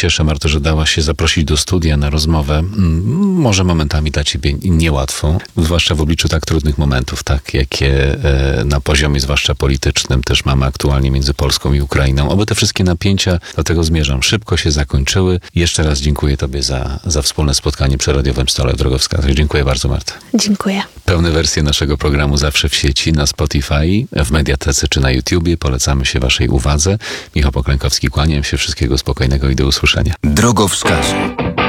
cieszę, Marto, że dałaś się zaprosić do studia na rozmowę. Może momentami dla ciebie niełatwą, zwłaszcza w obliczu tak trudnych momentów, tak, jakie na poziomie zwłaszcza politycznym też mamy aktualnie między Polską i Ukrainą. Oby te wszystkie napięcia, do tego zmierzam, szybko się zakończyły. Jeszcze raz dziękuję tobie za wspólne spotkanie przy radiowym stole w Drogowskazach. Dziękuję bardzo, Marta. Dziękuję. Pełne wersje naszego programu zawsze w sieci, na Spotify, w Mediatece czy na YouTubie. Polecamy się waszej uwadze. Michał Poklękowski, kłaniam się. Wszystkiego spokojnego i do usłyszenia. Drogowskazy.